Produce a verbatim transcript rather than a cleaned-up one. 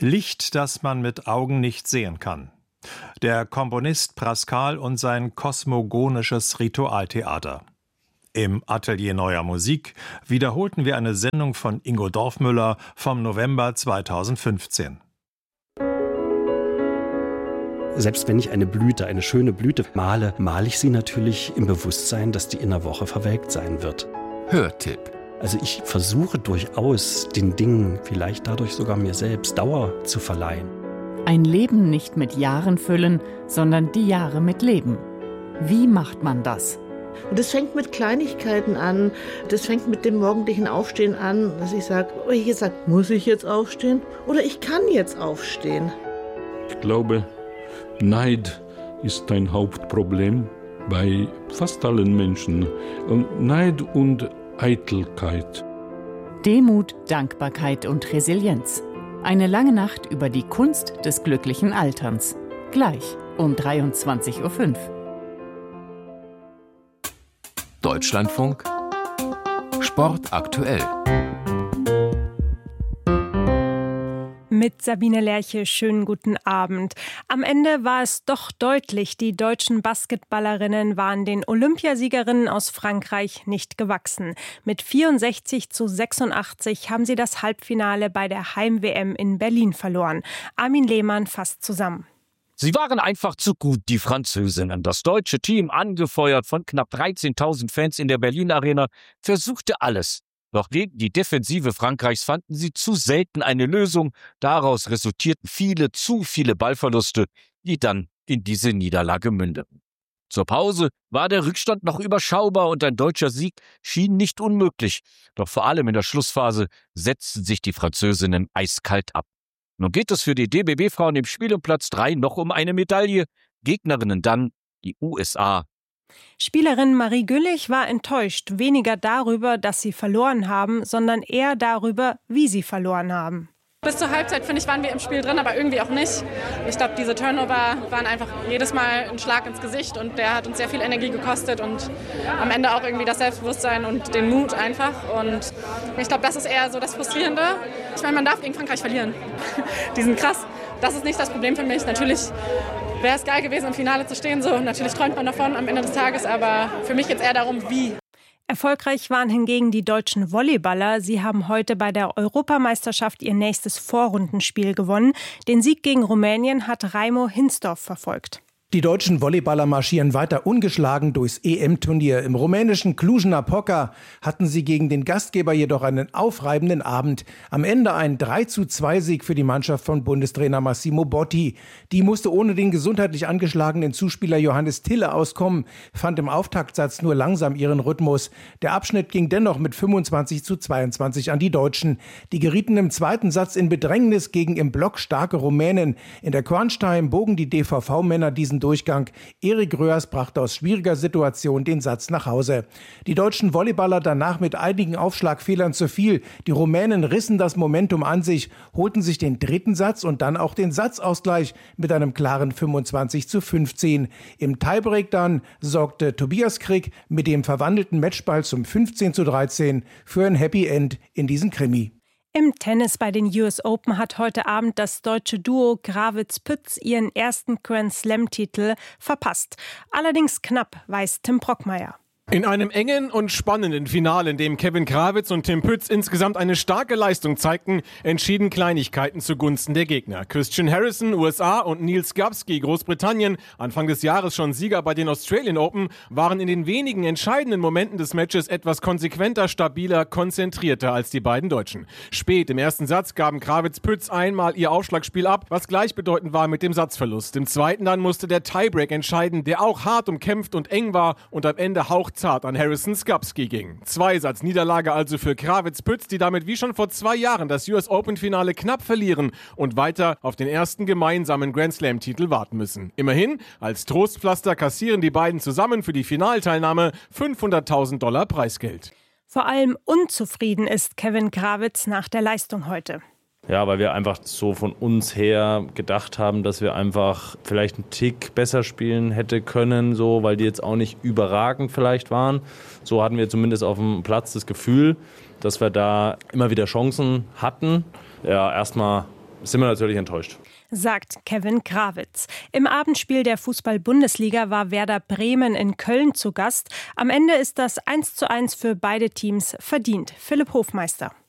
Licht, das man mit Augen nicht sehen kann. Der Komponist Pascal und sein kosmogonisches Ritualtheater. Im Atelier Neuer Musik wiederholten wir eine Sendung von Ingo Dorfmüller vom November zweitausendfünfzehn. Selbst wenn ich eine Blüte, eine schöne Blüte male, male ich sie natürlich im Bewusstsein, dass die in einer Woche verwelkt sein wird. Hörtipp. Also ich versuche durchaus, den Dingen, vielleicht dadurch sogar mir selbst, Dauer zu verleihen. Ein Leben nicht mit Jahren füllen, sondern die Jahre mit Leben. Wie macht man das? Und das fängt mit Kleinigkeiten an. Das fängt mit dem morgendlichen Aufstehen an, dass ich sage, oh, hier sagt, muss ich jetzt aufstehen? Oder ich kann jetzt aufstehen. Ich glaube, Neid ist ein Hauptproblem bei fast allen Menschen. Und Neid und Eitelkeit. Demut, Dankbarkeit und Resilienz. Eine lange Nacht über die Kunst des glücklichen Alterns. Gleich um dreiundzwanzig Uhr fünf. Deutschlandfunk Sport aktuell. Mit Sabine Lerche, schönen guten Abend. Am Ende war es doch deutlich, die deutschen Basketballerinnen waren den Olympiasiegerinnen aus Frankreich nicht gewachsen. Mit vierundsechzig zu sechsundachtzig haben sie das Halbfinale bei der Heim-W M in Berlin verloren. Armin Lehmann fasst zusammen. Sie waren einfach zu gut, die Französinnen. Das deutsche Team, angefeuert von knapp dreizehntausend Fans in der Berlin Arena, versuchte alles. Doch gegen die Defensive Frankreichs fanden sie zu selten eine Lösung. Daraus resultierten viele, zu viele Ballverluste, die dann in diese Niederlage mündeten. Zur Pause war der Rückstand noch überschaubar und ein deutscher Sieg schien nicht unmöglich. Doch vor allem in der Schlussphase setzten sich die Französinnen eiskalt ab. Nun geht es für die D B B-Frauen im Spiel um Platz drei noch um eine Medaille. Gegnerinnen dann die U S A. Spielerin Marie Güllich war enttäuscht, weniger darüber, dass sie verloren haben, sondern eher darüber, wie sie verloren haben. Bis zur Halbzeit, finde ich, waren wir im Spiel drin, aber irgendwie auch nicht. Ich glaube, diese Turnover waren einfach jedes Mal ein Schlag ins Gesicht und der hat uns sehr viel Energie gekostet und am Ende auch irgendwie das Selbstbewusstsein und den Mut einfach. Und ich glaube, das ist eher so das Frustrierende. Ich meine, man darf gegen Frankreich verlieren. Die sind krass. Das ist nicht das Problem für mich. Natürlich wäre es geil gewesen, im Finale zu stehen. So, natürlich träumt man davon am Ende des Tages, aber für mich geht es eher darum, wie. Erfolgreich waren hingegen die deutschen Volleyballer. Sie haben heute bei der Europameisterschaft ihr nächstes Vorrundenspiel gewonnen. Den Sieg gegen Rumänien hat Raimo Hinsdorf verfolgt. Die deutschen Volleyballer marschieren weiter ungeschlagen durchs E M-Turnier. Im rumänischen Cluj-Napoca hatten sie gegen den Gastgeber jedoch einen aufreibenden Abend. Am Ende ein drei zu zwei Sieg für die Mannschaft von Bundestrainer Massimo Botti. Die musste ohne den gesundheitlich angeschlagenen Zuspieler Johannes Tille auskommen, fand im Auftaktsatz nur langsam ihren Rhythmus. Der Abschnitt ging dennoch mit fünfundzwanzig zu zweiundzwanzig an die Deutschen. Die gerieten im zweiten Satz in Bedrängnis gegen im Block starke Rumänen. In der Crunch-Time bogen die D V V-Männer diesen Durchgang. Erik Röhrs brachte aus schwieriger Situation den Satz nach Hause. Die deutschen Volleyballer danach mit einigen Aufschlagfehlern zu viel. Die Rumänen rissen das Momentum an sich, holten sich den dritten Satz und dann auch den Satzausgleich mit einem klaren fünfundzwanzig zu fünfzehn. Im Tiebreak dann sorgte Tobias Krick mit dem verwandelten Matchball zum fünfzehn zu dreizehn für ein Happy End in diesen Krimi. Im Tennis bei den U S Open hat heute Abend das deutsche Duo Gravitz-Pütz ihren ersten Grand-Slam-Titel verpasst. Allerdings knapp, weiß Tim Brockmeier. In einem engen und spannenden Finale, in dem Kevin Gravitz und Tim Pütz insgesamt eine starke Leistung zeigten, entschieden Kleinigkeiten zugunsten der Gegner. Christian Harrison, U S A, und Neil Skapski, Großbritannien, Anfang des Jahres schon Sieger bei den Australian Open, waren in den wenigen entscheidenden Momenten des Matches etwas konsequenter, stabiler, konzentrierter als die beiden Deutschen. Spät im ersten Satz gaben Gravitz-Pütz einmal ihr Aufschlagspiel ab, was gleichbedeutend war mit dem Satzverlust. Im zweiten dann musste der Tiebreak entscheiden, der auch hart umkämpft und eng war und am Ende hauchzart an Harrison Skapski ging. Zweisatz-Niederlage also für Gravitz-Pütz, die damit wie schon vor zwei Jahren das U S Open-Finale knapp verlieren und weiter auf den ersten gemeinsamen Grand-Slam-Titel warten müssen. Immerhin, als Trostpflaster kassieren die beiden zusammen für die Finalteilnahme fünfhunderttausend Dollar Preisgeld. Vor allem unzufrieden ist Kevin Gravitz nach der Leistung heute. Ja, weil wir einfach so von uns her gedacht haben, dass wir einfach vielleicht einen Tick besser spielen hätte können, so, weil die jetzt auch nicht überragend vielleicht waren. So hatten wir zumindest auf dem Platz das Gefühl, dass wir da immer wieder Chancen hatten. Ja, erstmal sind wir natürlich enttäuscht. Sagt Kevin Krawitz. Im Abendspiel der Fußball-Bundesliga war Werder Bremen in Köln zu Gast. Am Ende ist das eins zu eins für beide Teams verdient. Philipp Hofmeister.